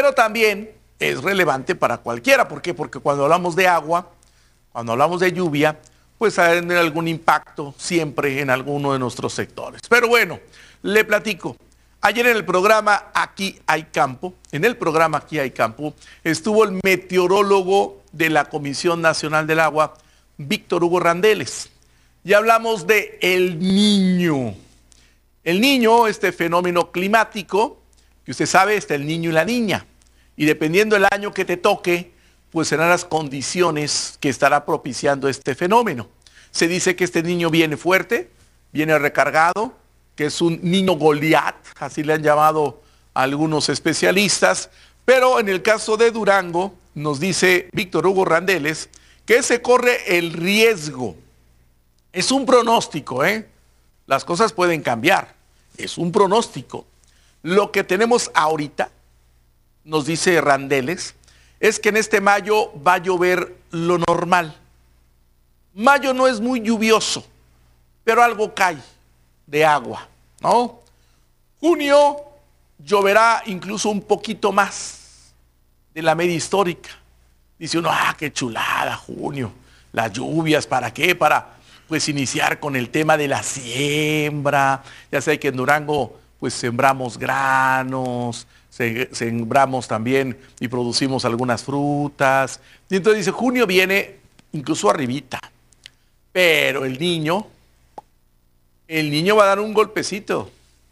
pero también es relevante para cualquiera. ¿Por qué? Porque cuando hablamos de agua, cuando hablamos de lluvia, pues hay algún impacto siempre en alguno de nuestros sectores. Pero bueno, le platico. Ayer en el programa Aquí hay Campo, estuvo el meteorólogo de la Comisión Nacional del Agua, Víctor Hugo Randeles. Y hablamos de El Niño. El Niño, este fenómeno climático, que usted sabe, está el niño y la niña. Y dependiendo del año que te toque, pues serán las condiciones que estará propiciando este fenómeno. Se dice que este niño viene fuerte, viene recargado, que es un niño Goliat, así le han llamado a algunos especialistas, pero en el caso de Durango, nos dice Víctor Hugo Randeles, que se corre el riesgo. Es un pronóstico, Las cosas pueden cambiar, es un pronóstico. Lo que tenemos ahorita, nos dice Randeles, es que en este mayo va a llover lo normal. Mayo no es muy lluvioso, pero algo cae de agua, ¿no? Junio lloverá incluso un poquito más de la media histórica. Dice uno, qué chulada, junio, las lluvias, ¿para qué? Para, pues, iniciar con el tema de la siembra. Ya sé que en Durango, pues, sembramos granos, sembramos también y producimos algunas frutas. Y entonces dice, junio viene incluso arribita. Pero el niño va a dar un golpecito.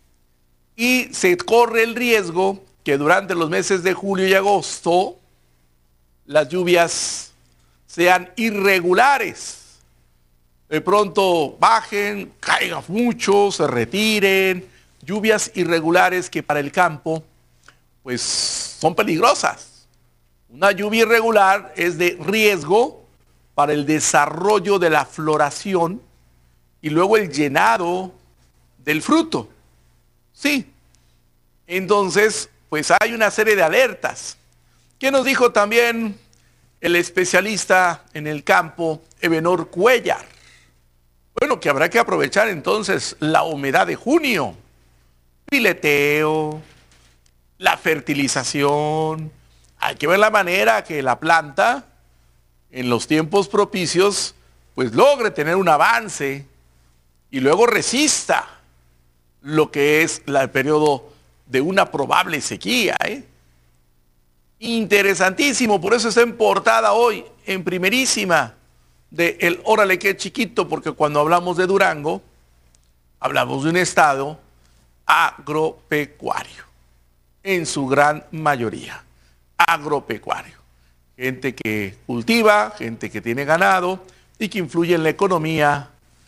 Y se corre el riesgo que durante los meses de julio y agosto las lluvias sean irregulares. De pronto bajen, caigan mucho, se retiren. Lluvias irregulares que para el campo, pues, son peligrosas. Una lluvia irregular es de riesgo para el desarrollo de la floración y luego el llenado del fruto. Sí. Entonces, pues hay una serie de alertas. ¿Qué nos dijo también el especialista en el campo, Ebenor Cuellar? Bueno, que habrá que aprovechar entonces la humedad de junio. Pileteo, la fertilización. Hay que ver la manera que la planta en los tiempos propicios pues logre tener un avance y luego resista lo que es el periodo de una probable sequía. Interesantísimo, por eso está en portada hoy, en primerísima, de el Órale Qué Chiquito, porque cuando hablamos de Durango, hablamos de un estado agropecuario, en su gran mayoría, agropecuario. Gente que cultiva, gente que tiene ganado y que influye en la economía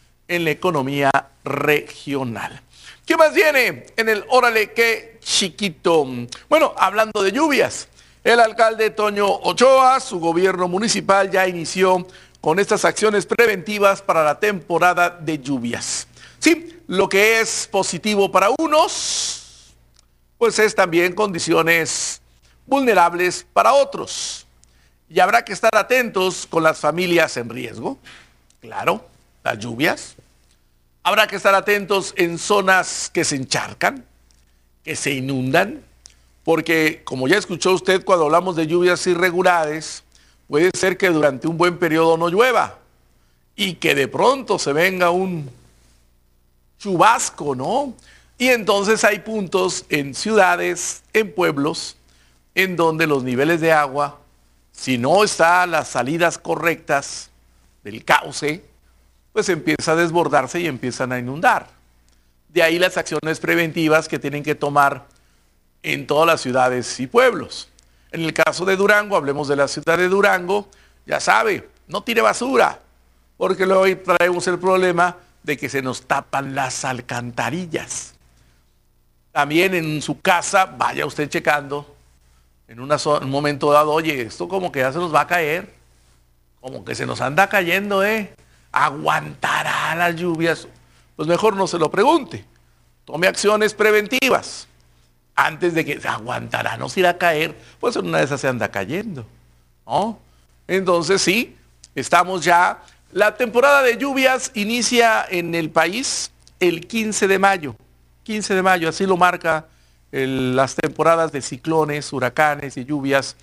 regional. ¿Qué más viene en el Órale Qué Chiquito? Bueno, hablando de lluvias, el alcalde Toño Ochoa, su gobierno municipal ya inició con estas acciones preventivas para la temporada de lluvias. Sí, lo que es positivo para unos, pues es también condiciones vulnerables para otros. Y habrá que estar atentos con las familias en riesgo. Claro, las lluvias. Habrá que estar atentos en zonas que se encharcan, que se inundan, porque como ya escuchó usted cuando hablamos de lluvias irregulares, puede ser que durante un buen periodo no llueva y que de pronto se venga un chubasco, ¿no? Y entonces hay puntos en ciudades, en pueblos, en donde los niveles de agua, si no están las salidas correctas del cauce, pues empieza a desbordarse y empiezan a inundar. De ahí las acciones preventivas que tienen que tomar en todas las ciudades y pueblos. En el caso de Durango, hablemos de la ciudad de Durango, ya sabe, no tire basura, porque luego traemos el problema de que se nos tapan las alcantarillas. También en su casa, vaya usted checando, en un momento dado, oye, esto como que ya se nos va a caer, como que se nos anda cayendo, ¿aguantará las lluvias? Pues mejor no se lo pregunte. Tome acciones preventivas antes de que se aguantará, no se irá a caer, pues en una de esas se anda cayendo, ¿no? Entonces sí, estamos ya, la temporada de lluvias inicia en el país el 15 de mayo, así lo marca las temporadas de ciclones, huracanes y lluvias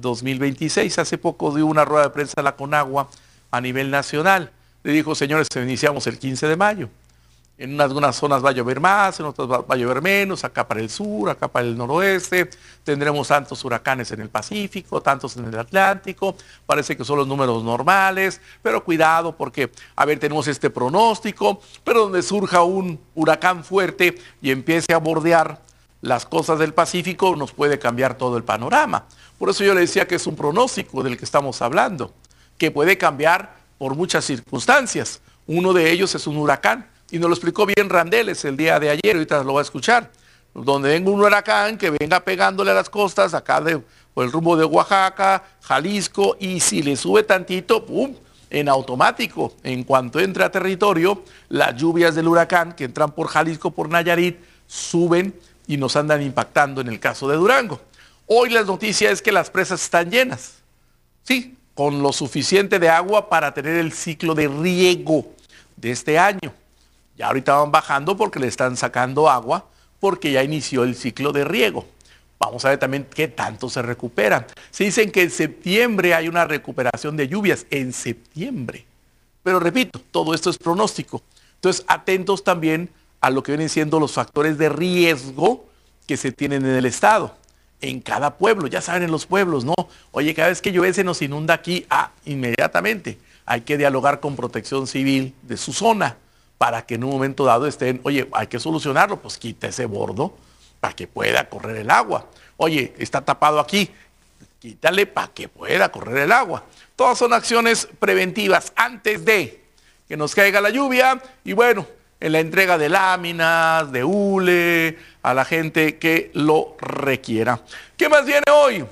2026. Hace poco dio una rueda de prensa a la Conagua a nivel nacional. Le dijo, señores, iniciamos el 15 de mayo. En algunas zonas va a llover más, en otras va a llover menos, acá para el sur, acá para el noroeste. Tendremos tantos huracanes en el Pacífico, tantos en el Atlántico. Parece que son los números normales, pero cuidado porque, a ver, tenemos este pronóstico, pero donde surja un huracán fuerte y empiece a bordear las costas del Pacífico, nos puede cambiar todo el panorama. Por eso yo le decía que es un pronóstico del que estamos hablando, que puede cambiar por muchas circunstancias. Uno de ellos es un huracán. Y nos lo explicó bien Randeles el día de ayer, ahorita lo va a escuchar. Donde venga un huracán que venga pegándole a las costas, acá por el rumbo de Oaxaca, Jalisco, y si le sube tantito, ¡pum!, en automático. En cuanto entre a territorio, las lluvias del huracán que entran por Jalisco, por Nayarit, suben y nos andan impactando en el caso de Durango. Hoy la noticia es que las presas están llenas. Sí, con lo suficiente de agua para tener el ciclo de riego de este año. Ya ahorita van bajando porque le están sacando agua porque ya inició el ciclo de riego. Vamos a ver también qué tanto se recuperan. Se dicen que en septiembre hay una recuperación de lluvias, en septiembre. Pero repito, todo esto es pronóstico. Entonces, atentos también a lo que vienen siendo los factores de riesgo que se tienen en el estado, en cada pueblo. Ya saben, en los pueblos, ¿no? Oye, cada vez que llueve se nos inunda aquí, inmediatamente hay que dialogar con Protección Civil de su zona, para que en un momento dado estén, oye, hay que solucionarlo, pues quita ese bordo para que pueda correr el agua. Oye, está tapado aquí, quítale para que pueda correr el agua. Todas son acciones preventivas antes de que nos caiga la lluvia y bueno, en la entrega de láminas, de hule, a la gente que lo requiera. ¿Qué más viene hoy?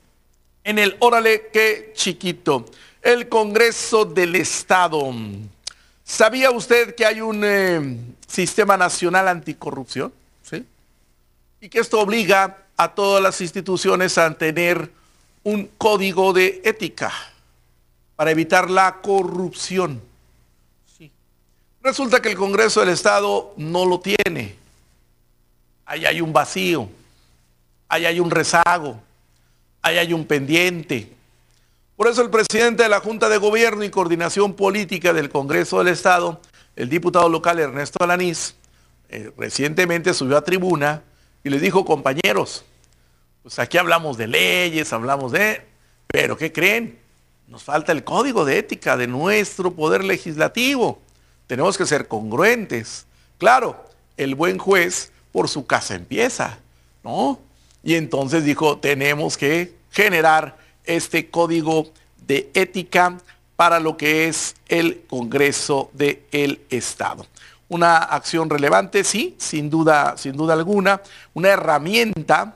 En el Órale Qué Chiquito, el Congreso del Estado. ¿Sabía usted que hay un sistema nacional anticorrupción? ¿Sí? Y que esto obliga a todas las instituciones a tener un código de ética para evitar la corrupción. Sí. Resulta que el Congreso del Estado no lo tiene. Ahí hay un vacío, ahí hay un rezago, ahí hay un pendiente. Por eso el presidente de la Junta de Gobierno y Coordinación Política del Congreso del Estado, el diputado local Ernesto Alanís, recientemente subió a tribuna y les dijo, compañeros, pues aquí hablamos de leyes, pero ¿qué creen? Nos falta el código de ética de nuestro poder legislativo. Tenemos que ser congruentes. Claro, el buen juez por su casa empieza, ¿no? Y entonces dijo, tenemos que generar este código de ética para lo que es el Congreso del Estado. Una acción relevante, sí, sin duda alguna, una herramienta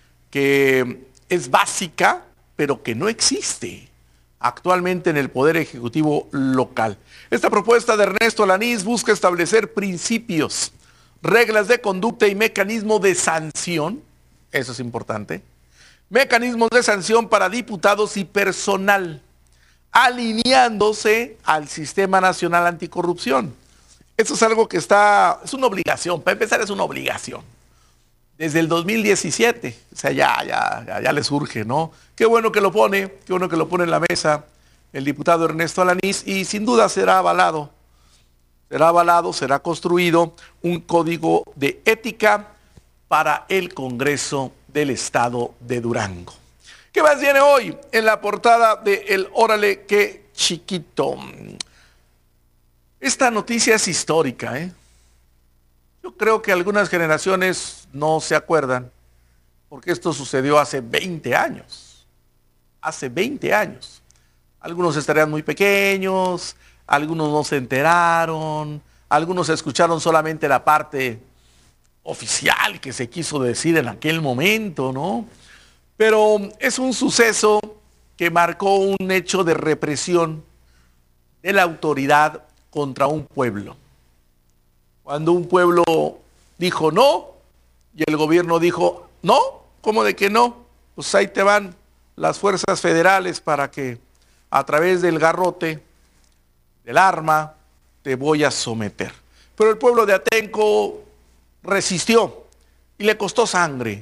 que es básica, pero que no existe actualmente en el Poder Ejecutivo local. Esta propuesta de Ernesto Alanís busca establecer principios, reglas de conducta y mecanismo de sanción, eso es importante, mecanismos de sanción para diputados y personal, alineándose al Sistema Nacional Anticorrupción. Eso es algo que es una obligación, para empezar es una obligación. Desde el 2017, o sea, ya le surge, ¿no? Qué bueno que lo pone en la mesa el diputado Ernesto Alanís y sin duda será avalado, será construido un código de ética para el Congreso del Estado de Durango. ¿Qué más viene hoy en la portada de El Órale Qué Chiquito? Esta noticia es histórica, ¿eh? Yo creo que algunas generaciones no se acuerdan, porque esto sucedió hace 20 años. Hace 20 años. Algunos estarían muy pequeños, algunos no se enteraron, algunos escucharon solamente la parte oficial que se quiso decir en aquel momento, ¿no? Pero es un suceso que marcó un hecho de represión de la autoridad contra un pueblo. Cuando un pueblo dijo no y el gobierno dijo no, ¿cómo de que no? Pues ahí te van las fuerzas federales para que a través del garrote, del arma, te voy a someter. Pero el pueblo de Atenco resistió Y le costó sangre,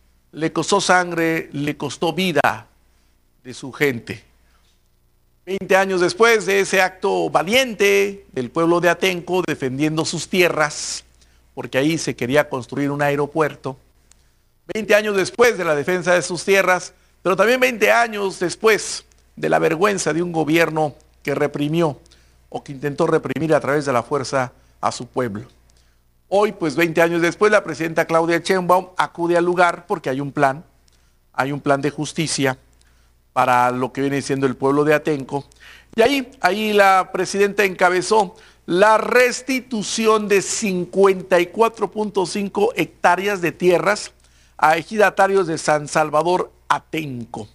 le costó vida de su gente. 20 años después de ese acto valiente del pueblo de Atenco defendiendo sus tierras, porque ahí se quería construir un aeropuerto, 20 años después de la defensa de sus tierras, pero también 20 años después de la vergüenza de un gobierno que reprimió o que intentó reprimir a través de la fuerza a su pueblo. Hoy, pues 20 años después, la presidenta Claudia Sheinbaum acude al lugar porque hay un plan de justicia para lo que viene siendo el pueblo de Atenco. Y ahí la presidenta encabezó la restitución de 54.5 hectáreas de tierras a ejidatarios de San Salvador Atenco.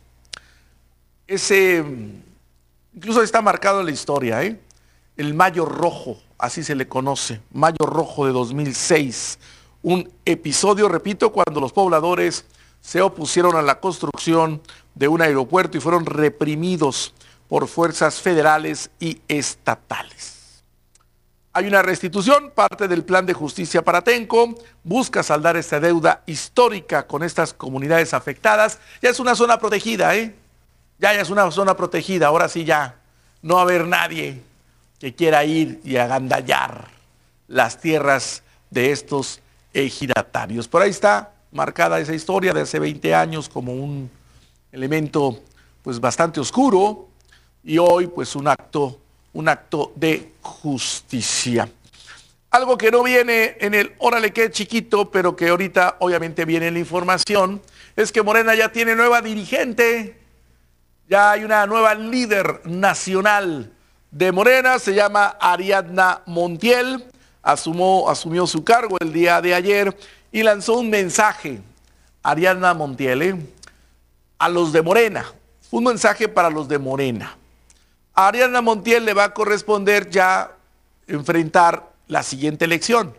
Incluso está marcado en la historia, el Mayo Rojo, así se le conoce, Mayo Rojo de 2006. Un episodio, repito, cuando los pobladores se opusieron a la construcción de un aeropuerto y fueron reprimidos por fuerzas federales y estatales. Hay una restitución, parte del plan de justicia para Atenco, busca saldar esta deuda histórica con estas comunidades afectadas. Ya es una zona protegida, ya es una zona protegida, ahora sí ya no va a haber nadie que quiera ir y agandallar las tierras de estos ejidatarios. Por ahí está marcada esa historia de hace 20 años como un elemento pues bastante oscuro y hoy pues un acto de justicia. Algo que no viene en el órale que chiquito, pero que ahorita obviamente viene en la información, es que Morena ya tiene nueva dirigente, ya hay una nueva líder nacional de Morena, se llama Ariadna Montiel, asumió su cargo el día de ayer y lanzó un mensaje, Ariadna Montiel, a los de Morena, un mensaje para los de Morena. A Ariadna Montiel le va a corresponder ya enfrentar la siguiente elección,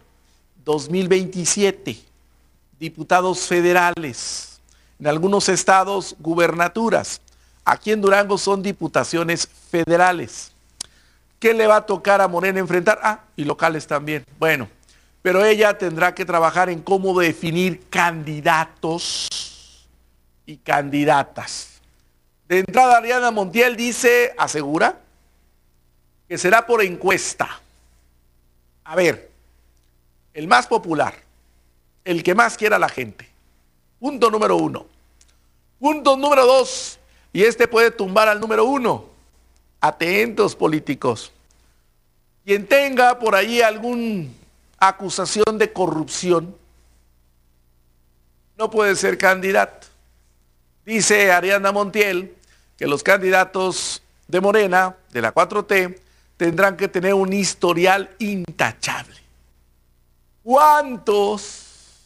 2027, diputados federales, en algunos estados gubernaturas, aquí en Durango son diputaciones federales. ¿Qué le va a tocar a Morena enfrentar? Y locales también. Bueno, pero ella tendrá que trabajar en cómo definir candidatos y candidatas. De entrada, Ariadna Montiel asegura que será por encuesta. A ver, el más popular, el que más quiera la gente. Punto número 1. Punto número 2, y este puede tumbar al número 1. Atentos, políticos. Quien tenga por ahí alguna acusación de corrupción, no puede ser candidato. Dice Ariadna Montiel que los candidatos de Morena, de la 4T, tendrán que tener un historial intachable. ¿Cuántos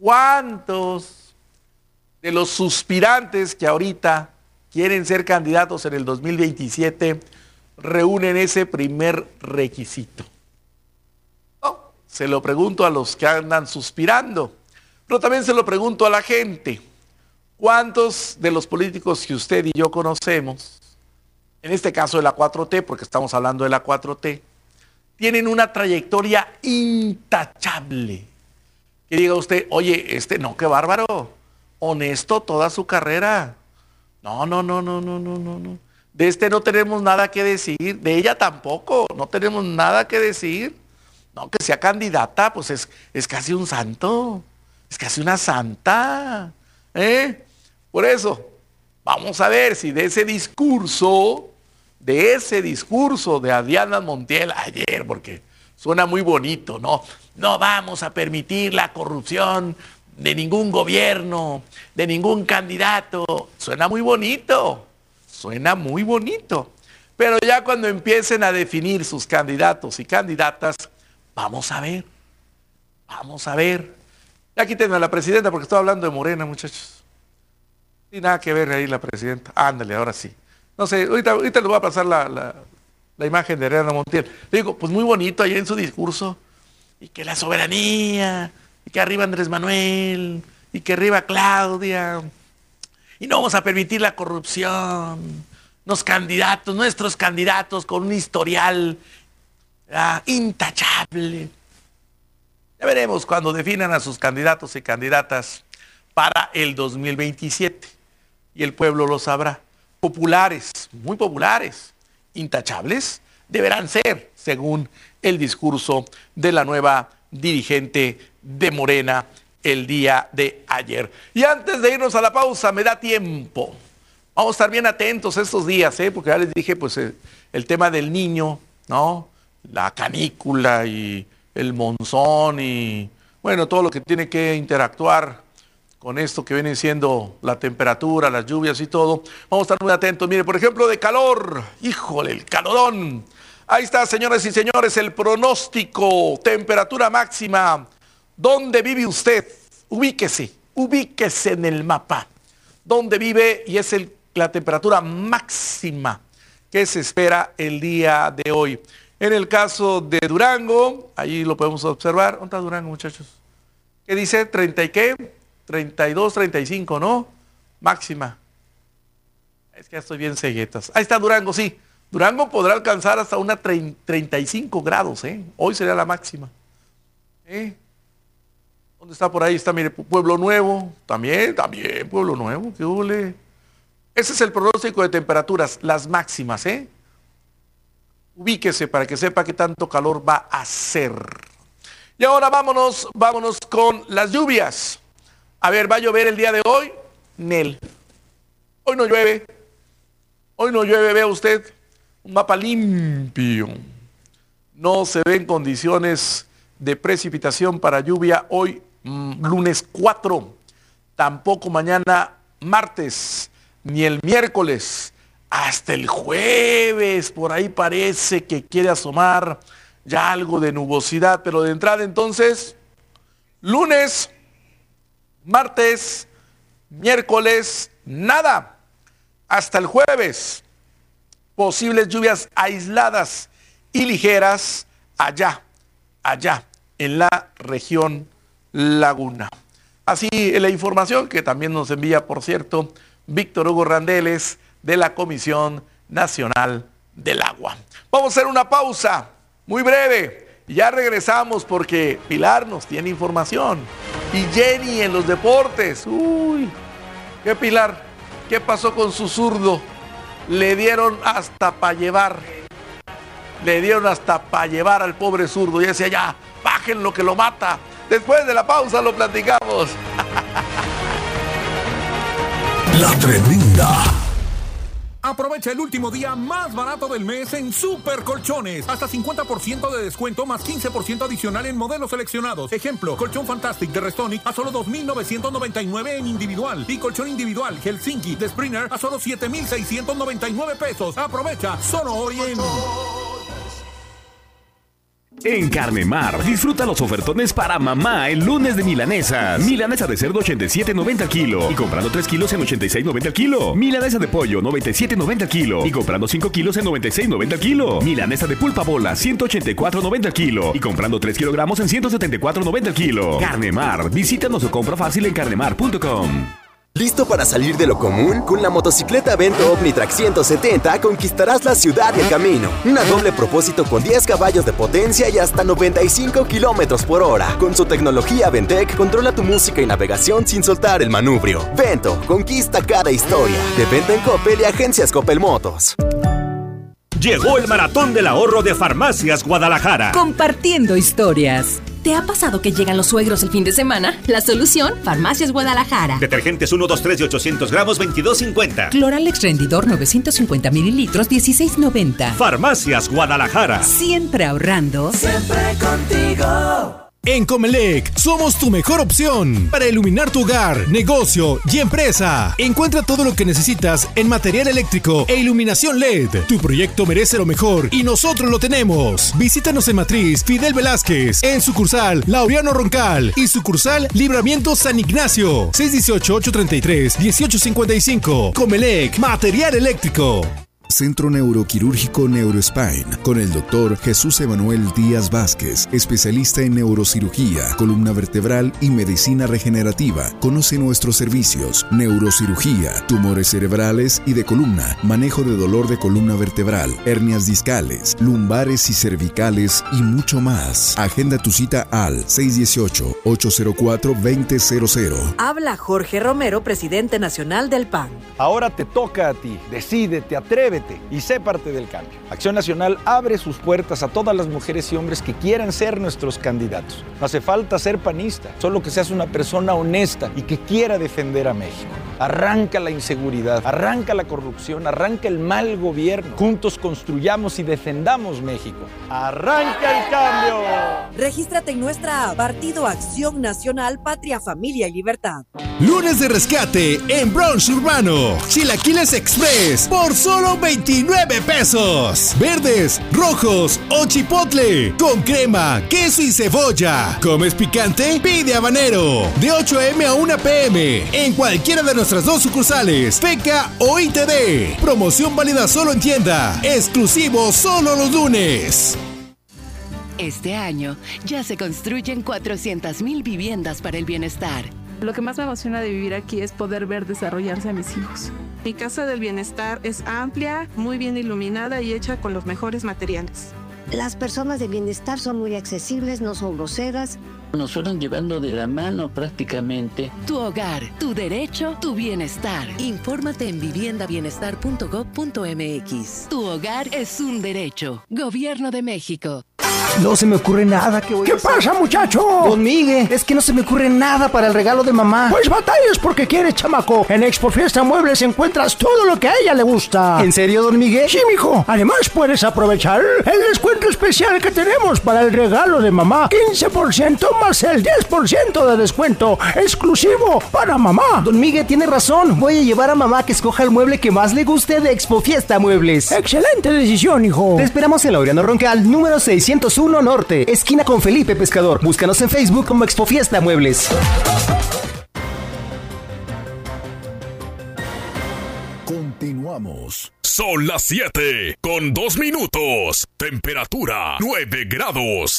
de los suspirantes que ahorita quieren ser candidatos en el 2027 reúnen ese primer requisito? Se lo pregunto a los que andan suspirando, pero también se lo pregunto a la gente. ¿Cuántos de los políticos que usted y yo conocemos, en este caso de la 4T, porque estamos hablando de la 4T, tienen una trayectoria intachable? Que diga usted, oye, no, qué bárbaro, honesto toda su carrera. No. De no tenemos nada que decir, de ella tampoco, no tenemos nada que decir. No, que sea candidata, pues es casi un santo, es casi una santa, Por eso, vamos a ver si de ese discurso de Ariadna Montiel ayer, porque suena muy bonito, ¿no? No vamos a permitir la corrupción de ningún gobierno, de ningún candidato. Suena muy bonito, pero ya cuando empiecen a definir sus candidatos y candidatas, vamos a ver. Ya quítenme a la presidenta porque estoy hablando de Morena, muchachos. Sin nada que ver ahí la presidenta. Ándale, ahora sí. No sé, ahorita les voy a pasar la imagen de Ariadna Montiel. Le digo, pues muy bonito ahí en su discurso. Y que la soberanía, y que arriba Andrés Manuel, y que arriba Claudia. Y no vamos a permitir la corrupción. Nuestros candidatos con un historial intachable. Ya veremos cuando definan a sus candidatos y candidatas para el 2027. Y el pueblo lo sabrá. Populares, muy populares, intachables, deberán ser, según el discurso de la nueva dirigente de Morena el día de ayer. Y antes de irnos a la pausa, me da tiempo. Vamos a estar bien atentos estos días, porque ya les dije, pues, el tema del niño, ¿no? La canícula y el monzón y, bueno, todo lo que tiene que interactuar con esto que viene siendo la temperatura, las lluvias y todo. Vamos a estar muy atentos. Mire, por ejemplo, de calor. Híjole, el calorón. Ahí está, señoras y señores, el pronóstico. Temperatura máxima. ¿Dónde vive usted? Ubíquese en el mapa. ¿Dónde vive? Y es la temperatura máxima que se espera el día de hoy. En el caso de Durango, ahí lo podemos observar. ¿Dónde está Durango, muchachos? ¿Qué dice? ¿30 y qué? 32, 35, ¿no? Máxima. Es que ya estoy bien ceguetas. Ahí está Durango, sí. Durango podrá alcanzar hasta una 35 grados, ¿eh? Hoy sería la máxima. ¿Dónde está por ahí? Está, mire, Pueblo Nuevo. También, Pueblo Nuevo. ¿Qué huele? Ese es el pronóstico de temperaturas, las máximas, ¿eh? Ubíquese para que sepa qué tanto calor va a hacer. Y ahora vámonos con las lluvias. A ver, ¿va a llover el día de hoy? Nel. Hoy no llueve. Vea usted. Un mapa limpio. No se ven condiciones de precipitación para lluvia hoy, lunes 4. Tampoco mañana, martes, ni el miércoles. Hasta el jueves, por ahí parece que quiere asomar ya algo de nubosidad. Pero de entrada entonces, lunes, martes, miércoles, nada. Hasta el jueves, posibles lluvias aisladas y ligeras allá en la región Laguna. Así la información que también nos envía, por cierto, Víctor Hugo Randeles de la Comisión Nacional del Agua. Vamos a hacer una pausa muy breve. Ya regresamos porque Pilar nos tiene información. Y Jenny en los deportes. Uy, ¿qué Pilar? ¿Qué pasó con su zurdo? Le dieron hasta para llevar. Al pobre zurdo. Y decía, ya, bajen lo que lo mata. Después de la pausa lo platicamos. La Tremenda. Aprovecha el último día más barato del mes en Super Colchones. Hasta 50% de descuento más 15% adicional en modelos seleccionados. Ejemplo, colchón Fantastic de Restonic a solo $2,999 en individual. Y colchón individual Helsinki de Springer a solo $7,699. Aprovecha solo hoy en... En Carnemar, disfruta los ofertones para mamá el lunes de milanesas. Milanesa de cerdo 87.90 al kilo y comprando 3 kilos en 86.90 al kilo. Milanesa de pollo 97.90 al kilo y comprando 5 kilos en 96.90 al kilo. Milanesa de pulpa bola 184.90 al kilo y comprando 3 kilogramos en 174.90 al kilo. Carnemar, visítanos o compra fácil en carnemar.com. ¿Listo para salir de lo común? Con la motocicleta Vento Omnitrack 170 conquistarás la ciudad y el camino. Una doble propósito con 10 caballos de potencia y hasta 95 kilómetros por hora. Con su tecnología Ventec, controla tu música y navegación sin soltar el manubrio. Vento, conquista cada historia. De venta en Coppel y agencias Coppel Motos. Llegó el Maratón del Ahorro de Farmacias Guadalajara. Compartiendo historias. ¿Te ha pasado que llegan los suegros el fin de semana? La solución, Farmacias Guadalajara. Detergentes 1, 2, 3 de 800 gramos, $22.50. Cloralex Rendidor 950 mililitros, $16.90. Farmacias Guadalajara. Siempre ahorrando. Siempre contigo. En Comelec, somos tu mejor opción para iluminar tu hogar, negocio y empresa. Encuentra todo lo que necesitas en material eléctrico e iluminación LED. Tu proyecto merece lo mejor y nosotros lo tenemos. Visítanos en Matriz Fidel Velázquez, en sucursal Laureano Roncal y sucursal Libramiento San Ignacio. 618-833-1855. Comelec, material eléctrico. Centro Neuroquirúrgico Neurospine, con el doctor Jesús Emanuel Díaz Vázquez, especialista en neurocirugía, columna vertebral y medicina regenerativa. Conoce nuestros servicios: neurocirugía, tumores cerebrales y de columna, manejo de dolor de columna vertebral, hernias discales, lumbares y cervicales y mucho más. Agenda tu cita al 618-804-2000. Habla Jorge Romero, presidente nacional del PAN. Ahora te toca a ti. Decídete, atrévete y sé parte del cambio. Acción Nacional abre sus puertas a todas las mujeres y hombres que quieran ser nuestros candidatos. No hace falta ser panista, solo que seas una persona honesta y que quiera defender a México. Arranca la inseguridad, arranca la corrupción, arranca el mal gobierno. Juntos construyamos y defendamos México. ¡Arranca el cambio! Regístrate en nuestra app Partido Acción Nacional, Patria, Familia y Libertad. Lunes de rescate en Brunch Urbano. Chilaquiles Express por solo 29 pesos. Verdes, rojos o chipotle. Con crema, queso y cebolla. ¿Comes picante? Pide habanero. De 8 a.m. a 1 p.m. En cualquiera de nuestras 2 sucursales, PECA o ITD. Promoción válida solo en tienda. Exclusivo solo los lunes. Este año ya se construyen 400,000 viviendas para el bienestar. Lo que más me emociona de vivir aquí es poder ver desarrollarse a mis hijos. Mi casa del bienestar es amplia, muy bien iluminada y hecha con los mejores materiales. Las personas de bienestar son muy accesibles, no son groseras. Nos fueron llevando de la mano prácticamente. Tu hogar, tu derecho, tu bienestar. Infórmate en viviendabienestar.gov.mx. Tu hogar es un derecho. Gobierno de México. No se me ocurre nada que voy a hacer. ¿Qué pasa, muchacho? Don Miguel, es que no se me ocurre nada para el regalo de mamá. Pues batallas porque quieres, chamaco. En Expo Fiesta Muebles encuentras todo lo que a ella le gusta. ¿En serio, don Miguel? Sí, mijo. Además, puedes aprovechar el descuento especial que tenemos para el regalo de mamá. 15% más el 10% de descuento exclusivo para mamá. Don Miguel tiene razón. Voy a llevar a mamá que escoja el mueble que más le guste de Expo Fiesta Muebles. Excelente decisión, hijo. Te esperamos en Laureano Roncal, número 601 Norte, esquina con Felipe Pescador. Búscanos en Facebook como Expo Fiesta Muebles. Continuamos. Son las 7:02. Temperatura 9 grados.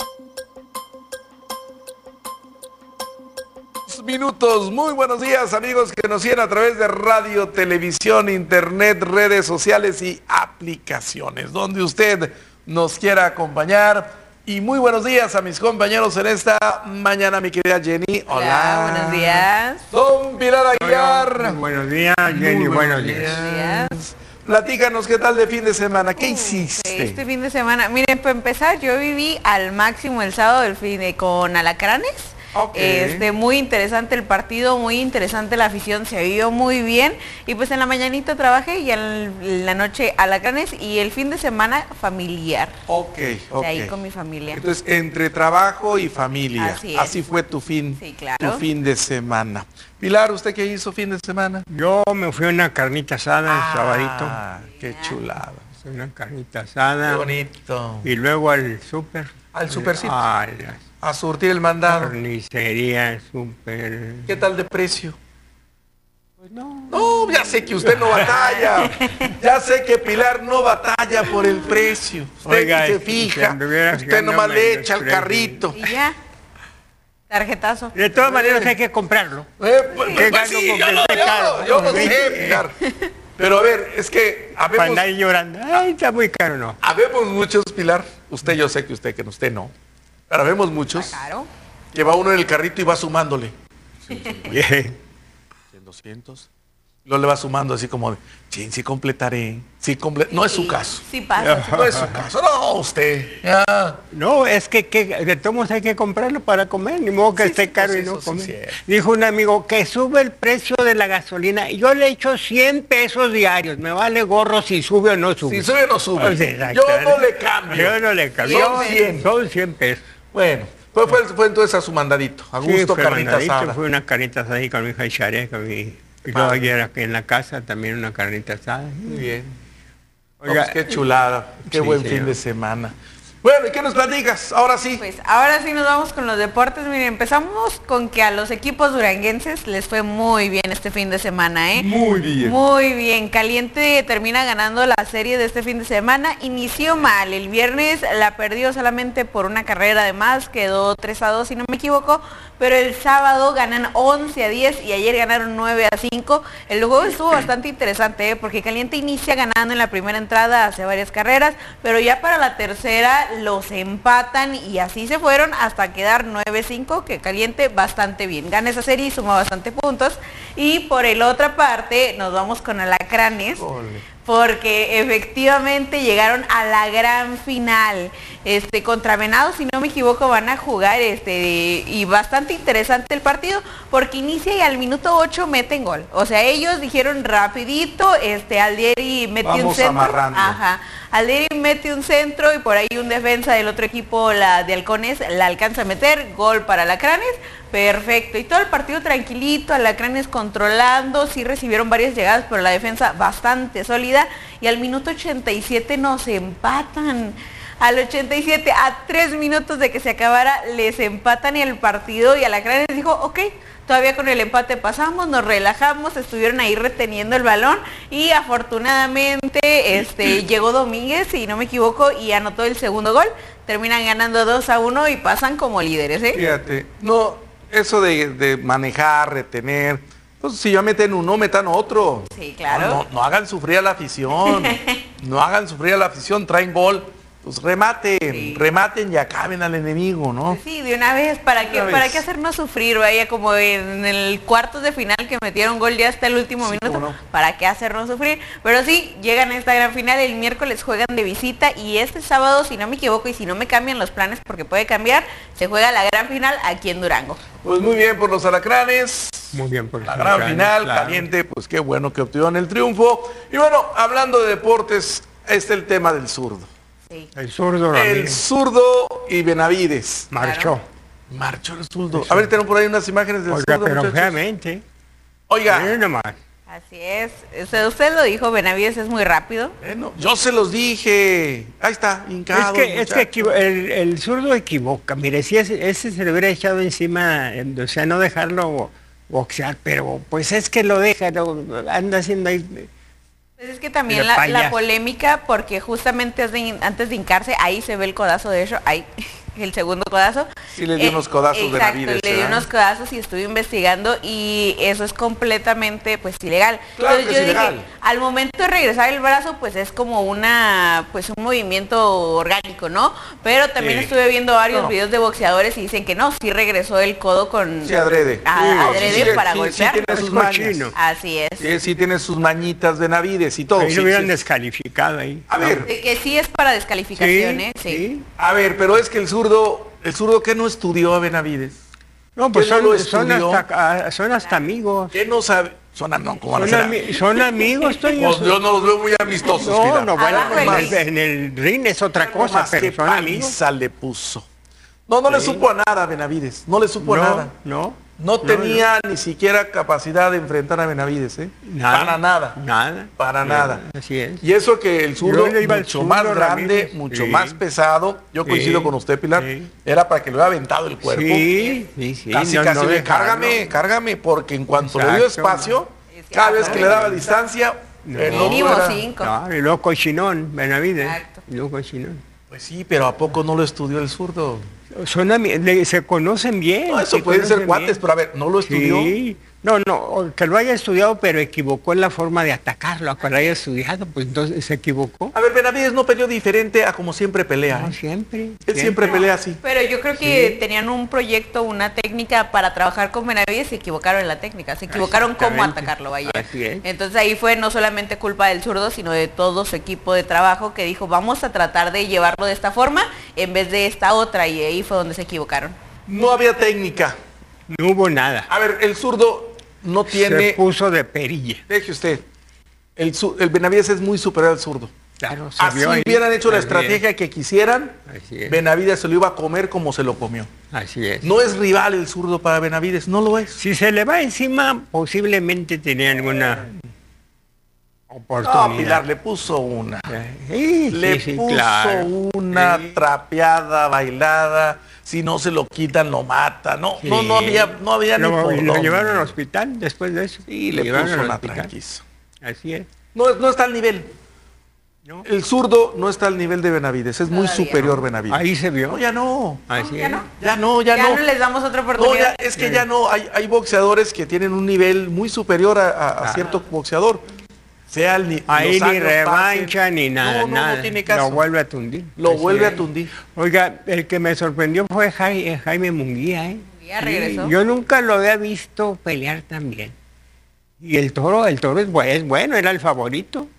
Minutos. Muy buenos días, amigos que nos siguen a través de radio, televisión, internet, redes sociales y aplicaciones, donde usted nos quiera acompañar. Y muy buenos días a mis compañeros en esta mañana, mi querida Jenny. Hola, buenos días. Don Pilar Aguilar. Buenos días, Jenny, buenos días. Platícanos qué tal de fin de semana, ¿qué hiciste? Este fin de semana, miren, para empezar, yo viví al máximo el sábado con alacranes. Okay. Muy interesante el partido, muy interesante la afición, se vio muy bien. Y pues en la mañanita trabajé y en la noche alacranes y el fin de semana familiar. Ok. Ahí con mi familia. Entonces, entre trabajo y familia. Así fue tu fin, sí, claro. Tu fin de semana. Pilar, ¿usted qué hizo fin de semana? Yo me fui a una carnita asada el sabadito. Qué chulada. Una carnita asada. Qué bonito. Y luego al súper. Al supercito. A surtir el mandado. Carnicería, súper. ¿Qué tal de precio? Pues no, ya sé que usted no batalla. Ya sé que Pilar no batalla por el precio. Usted Oiga, se fija. Usted nomás le echa al carrito. Y ya. Tarjetazo. De todas maneras hay que comprarlo. Yo no sé, Pilar. Pero a ver, es que habemos... Cuando hay llorando, ay, está muy caro, no. Habemos muchos, Pilar. Yo sé que usted no. Pero vemos muchos que va uno en el carrito y va sumándole. 100, 200. Luego le va sumando así como de, sí completaré. No es su caso. Sí pasa. No es su caso. No, usted. Ya. No, es que de todos modos hay que comprarlo para comer. Ni modo que esté caro y no comer. Dijo un amigo que sube el precio de la gasolina. Yo le echo 100 pesos diarios. Me vale gorro si sube o no sube. Si sube o no sube. Yo no le cambio. Son 100 pesos. Bueno, fue entonces a su mandadito. A gusto, carnita asada. Fue una carnita asada ahí con mi hija Isharé, y luego ayer aquí en la casa también una carnita asada. Muy bien. Oiga, pues qué chulada, qué buen fin de semana. Bueno, ¿y qué nos platicas? Ahora sí. Pues ahora sí nos vamos con los deportes. Miren, empezamos con que a los equipos duranguenses les fue muy bien este fin de semana, ¿eh? Muy bien. Muy bien. Caliente termina ganando la serie de este fin de semana. Inició mal. El viernes la perdió solamente por una carrera de más. Quedó 3-2 si no me equivoco. Pero el sábado ganan 11-10 y ayer ganaron 9-5. El juego estuvo bastante interesante, porque Caliente inicia ganando en la primera entrada, hace varias carreras, pero ya para la tercera los empatan y así se fueron hasta quedar 9-5, que Caliente bastante bien. Gana esa serie y suma bastante puntos. Y por el otra parte nos vamos con Alacranes. Porque efectivamente llegaron a la gran final. Contra Venados, si no me equivoco, van a jugar y bastante interesante el partido, porque inicia y al minuto 8 meten gol. O sea, ellos dijeron rapidito, Aldieri mete un centro. Amarrando. Ajá. Aldieri mete un centro y por ahí un defensa del otro equipo, la de Halcones, la alcanza a meter, gol para Alacranes. Perfecto, y todo el partido tranquilito, Alacranes controlando, sí recibieron varias llegadas, pero la defensa bastante sólida, y al minuto 87 nos empatan. Al 87, a 3 minutos de que se acabara, les empatan y el partido, y Alacranes dijo, ok, todavía con el empate pasamos, nos relajamos, estuvieron ahí reteniendo el balón, y afortunadamente llegó Domínguez, si no me equivoco, y anotó el segundo gol. Terminan ganando 2-1 y pasan como líderes, ¿eh? Fíjate, no, eso de manejar, retener, entonces si ya meten uno, metan otro. Sí, claro. No hagan sufrir a la afición, no hagan sufrir a la afición, traen gol. Pues rematen y acaben al enemigo, ¿no? Sí, de una vez, ¿para qué hacernos sufrir? Vaya, como en el cuartos de final que metieron gol ya hasta el último minuto, no. ¿Para qué hacernos sufrir? Pero sí, llegan a esta gran final, el miércoles juegan de visita y este sábado, si no me equivoco y si no me cambian los planes, porque puede cambiar, se juega la gran final aquí en Durango. Pues muy bien por los Alacranes. Muy bien por la gran final, claro. Caliente, pues qué bueno que obtuvieron el triunfo. Y bueno, hablando de deportes, el tema del zurdo. Sí. El zurdo. El zurdo y Benavides. Marchó. Marchó el zurdo. A ver, tenemos por ahí unas imágenes del zurdo, pero muchachos. Obviamente. Oiga. Así es. Usted lo dijo, Benavides es muy rápido. Bueno, yo se los dije. Ahí está, hincado. Es que el zurdo equivoca. Mire, si ese se le hubiera echado encima, o sea, no dejarlo boxear, pero pues es que lo deja, anda haciendo ahí. Pues es que también la polémica, porque justamente antes de hincarse, ahí se ve el codazo de hecho, ahí, el segundo codazo. Sí, le dio unos codazos Benavides. Le dio unos codazos y estuve investigando y eso es completamente pues ilegal. Claro. Entonces yo dije, al momento de regresar el brazo, pues es como un movimiento orgánico, ¿no? Pero también estuve viendo varios videos de boxeadores y dicen que no, sí regresó el codo con... Sí, adrede. Adrede para golpear. Sí tiene sus mañas. Así es. Sí tiene sus mañitas Benavides y todo. Ahí lo hubieran descalificado ahí. A ver. Que sí es para descalificación, Sí. A ver, pero es que el zurdo que no estudió a Benavides. No, pues son hasta amigos. ¿Qué no sabe? Son amigos, Pues yo no los veo muy amistosos. Bueno, en el ring es otra cosa, pero son amigos. Le puso. No le supo a nada a Benavides. No le supo a nada. No tenía ni siquiera capacidad de enfrentar a Benavides, ¿eh? Para nada. Para nada. Así es. Y eso que el zurdo mucho más grande, mucho más pesado, yo coincido con usted, Pilar, era para que le hubiera aventado el cuerpo. Sí. Casi cárgame, porque en cuanto le dio espacio, cada vez que le daba distancia, mínimo 5. Y luego cochinón, Benavides. Pues sí, pero ¿a poco no lo estudió el zurdo? Se conocen bien. No, eso pueden ser cuates, pero a ver, ¿no lo estudió? Sí. No, que lo haya estudiado, pero equivocó en la forma de atacarlo. Que lo haya estudiado, pues entonces se equivocó. A ver, Benavides no peleó diferente a como siempre pelea. No, siempre. Él siempre pelea así. Pero yo creo que tenían un proyecto, una técnica para trabajar con Benavides, se equivocaron en la técnica, se equivocaron cómo atacarlo, vaya. Así es. Entonces ahí fue no solamente culpa del zurdo, sino de todo su equipo de trabajo que dijo, vamos a tratar de llevarlo de esta forma en vez de esta otra, y ahí fue donde se equivocaron. No había técnica. No hubo nada. A ver, el zurdo no tiene... Se puso de perilla. Deje usted. El Benavides es muy superior al zurdo. Claro, así hubieran hecho la estrategia que quisieran, Benavides se lo iba a comer como se lo comió. Así es. No es rival el zurdo para Benavides, no lo es. Si se le va encima, posiblemente tenía alguna oportunidad. No, Pilar le puso una. Sí, le puso claro. una trapeada, bailada. Si no se lo quitan, lo mata. No, Sí. no había ni por Lo dónde. llevaron al hospital después de eso. Sí, le llevaron puso al una hospital. tranquiza. Así es. No está al nivel. ¿No? El zurdo no está al nivel de Benavides, es muy superior Benavides. Ahí se vio. No, ya no. Así Ya es. no. Ya no. no les damos otra No, oportunidad. ya, es que ya no. Hay boxeadores que tienen un nivel muy superior a cierto boxeador. Sea el Ahí los ni años revancha pasen. ni nada, No nada. tiene caso. Lo vuelve a tundir. Lo Así vuelve es. a tundir. Oiga, el que me sorprendió fue Jaime Munguía, ¿eh? Ya regresó. Yo nunca lo había visto pelear tan bien. Y el toro es bueno, era el favorito,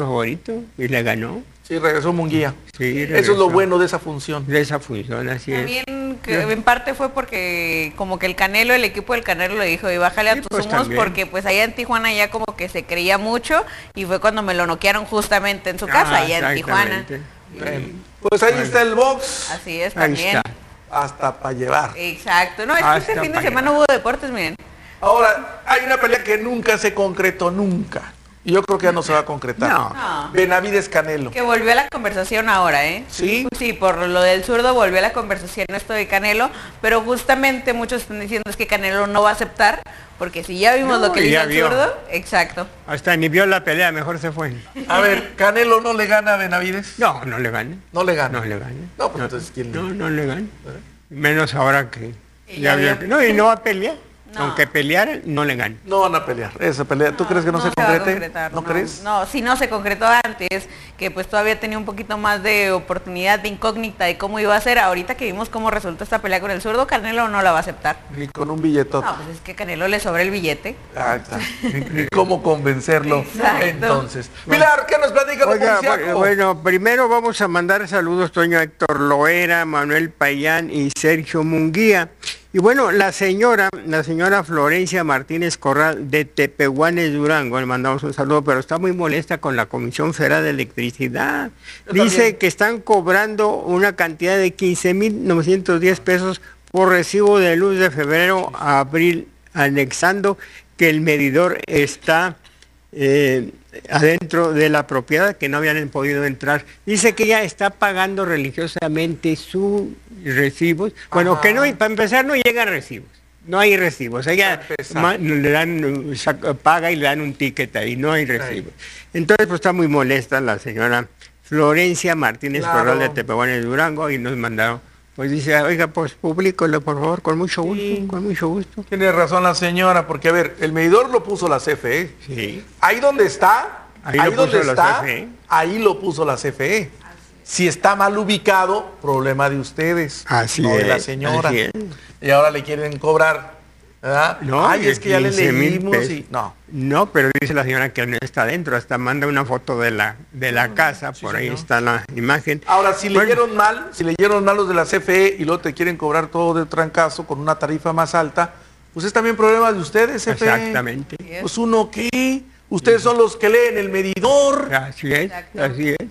y le ganó. Sí, regresó Munguía. Sí, Eso es lo bueno de esa función. De esa función, así es. También que en parte fue porque como que el equipo del Canelo le dijo, y bájale a Sí, tus pues, humos, también. porque pues allá en Tijuana ya como que se creía mucho, y fue cuando me lo noquearon justamente en su casa, allá en Tijuana. Exactamente. Pues ahí está el box. Así es, Ahí también. está. Hasta para llevar. Exacto. No, es que Hasta este fin de para semana hubo deportes, miren. Ahora, hay una pelea que nunca se concretó, nunca. Y yo creo que ya no se va a concretar. No. Benavides Canelo. Que volvió a la conversación ahora, ¿eh? ¿Sí? Sí, por lo del zurdo volvió a la conversación esto de Canelo, pero justamente muchos están diciendo es que Canelo no va a aceptar, porque si ya vimos No, lo que le hizo ya el vio. zurdo, exacto. Hasta ni vio la pelea, mejor se fue. A ver, ¿Canelo no le gana a Benavides? No, no le gane. No le gana. No le gane. No, pues entonces, ¿quién le No le gane. Menos ahora que Y ya ya vio vio. que- No, y no va a pelear. No. Aunque peleara, no le gane. No van a pelear. Esa pelea, ¿tú crees que no se va a concrete? concretar, ¿No crees? No, si no se concretó antes, que pues todavía tenía un poquito más de oportunidad de incógnita de cómo iba a ser. Ahorita que vimos cómo resultó esta pelea con el zurdo, Canelo no la va a aceptar. Ni con un billetote. No, pues es que Canelo le sobra el billete. Ah, está. Ni cómo convencerlo. Exacto. Entonces. Pilar, ¿qué nos platica de Oiga, policíaco? bueno, primero vamos a mandar saludos, Toño, a Héctor Loera, Manuel Payán y Sergio Munguía. Y bueno, la señora Florencia Martínez Corral de Tepehuanes, Durango, le mandamos un saludo, pero está muy molesta con la Comisión Federal de Electricidad. Dice que están cobrando una cantidad de 15,910 pesos por recibo de luz de febrero a abril, anexando que el medidor está adentro de la propiedad, que no habían podido entrar. Dice que ella está pagando religiosamente sus recibos. Bueno, que no, para empezar no llegan recibos. No hay recibos. Ella le dan, paga y le dan un ticket ahí, no hay recibos. Entonces, pues está muy molesta la señora Florencia Martínez Corral de Tepehuanes, Durango, y nos mandaron, pues dice, oiga, pues públicolo, por favor, con mucho gusto, con mucho gusto. Tiene razón la señora, porque a ver, el medidor lo puso la CFE. Sí. Ahí donde está, Ahí ahí lo donde puso la está, CFE. ahí lo puso la CFE. Si está mal ubicado, problema de ustedes, Así no de la es, señora. así es. Y ahora le quieren cobrar, ¿verdad? No, ay, es que ya le 15,000 leímos pesos. y no. No, pero dice la señora que no está adentro, hasta manda una foto de la casa, por ahí señor. está la imagen. Ahora, si Bueno, leyeron mal los de la CFE y luego te quieren cobrar todo de trancazo con una tarifa más alta, pues es también problema de ustedes, CFE. Exactamente. Pues uno qué, ustedes son los que leen el medidor. Así es, así es.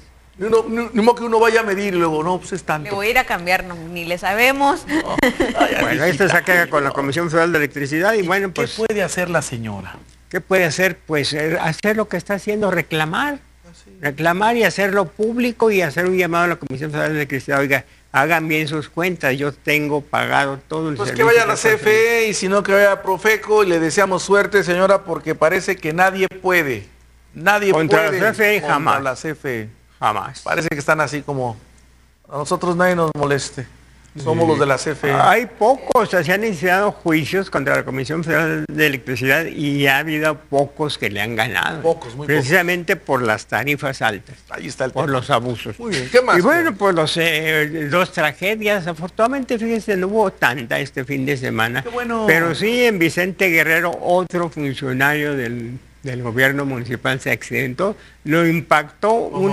Ni modo que uno vaya a medir y luego, no, pues es Le tanto. voy a ir a cambiar, no, ni le sabemos. Bueno, esto se queda con la Comisión Federal de Electricidad y bueno, pues... ¿Qué puede hacer la señora? ¿Qué puede hacer? Pues hacer lo que está haciendo, reclamar. Reclamar y hacerlo público y hacer un llamado a la Comisión Federal de Electricidad. Oiga, hagan bien sus cuentas, yo tengo pagado todo el Pues que servicio. vaya a la que CFE y si no que vaya a Profeco y le deseamos suerte, señora, porque parece que nadie puede. Nadie Contra puede. la CFE contra jamás. la CFE. Jamás. Parece que están así como, a nosotros nadie nos moleste. Somos los de la CFE. Hay pocos, se han iniciado juicios contra la Comisión Federal de Electricidad y ha habido pocos que le han ganado. Pocos, muy precisamente por las tarifas altas. Ahí está el por tema. los abusos. Muy bien, ¿qué más? Y bueno, pues dos tragedias. Afortunadamente, fíjense, no hubo tanta este fin de semana. Qué bueno. Pero sí, en Vicente Guerrero, otro funcionario del gobierno municipal se accidentó. Lo impactó